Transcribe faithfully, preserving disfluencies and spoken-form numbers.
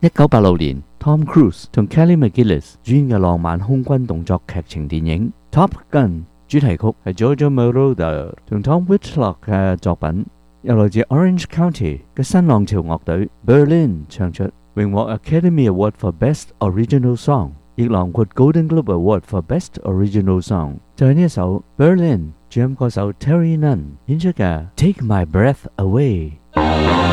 一九八六年 ，Tom Cruise 同 Kelly McGillis 主演嘅浪漫空軍動作劇情電影《Top Gun》主題曲係 Giorgio Moroder 同 Tom Whitlock 嘅作品，由來自 Orange County 嘅新浪潮樂隊 Berlin 唱出，榮獲 Academy Award for Best Original Song， 亦囊括 Golden Globe Award for Best Original Song。就係呢一首 Berlin 主音歌手 Terry Nunn 演出嘅《Take My Breath Away》。